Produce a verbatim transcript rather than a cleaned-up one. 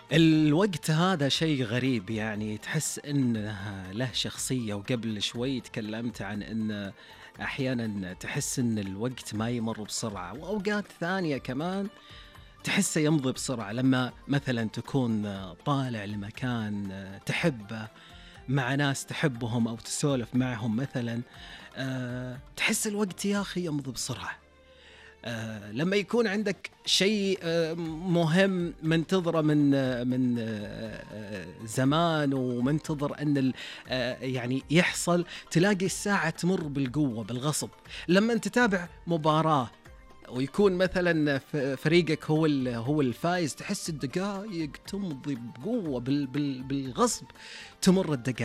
الوقت هذا شيء غريب، يعني تحس إنه له شخصية، وقبل شوي تكلمت عن إن أحيانًا تحس إن الوقت ما يمر بسرعة، وأوقات ثانية كمان تحسه يمضي بسرعة، لما مثلًا تكون طالع لمكان تحبه مع ناس تحبهم أو تسولف معهم مثلًا، آآ، تحس الوقت يا أخي يمضي بسرعة. آآ لمّا يكون عندك شيء آآ مهم منتظره من آه، من آآ زمان، ومنتظر أن ال آآ يعني يحصل، تلاقي الساعة تمُر بالقوة بالغصب. لمّا أنت تتابع مباراة ويكون مثلًا ف فريقك هو ال هو الفايز، تحس الدقايق تمضي بقوة بال بال بالغصب تمُر الدقايق.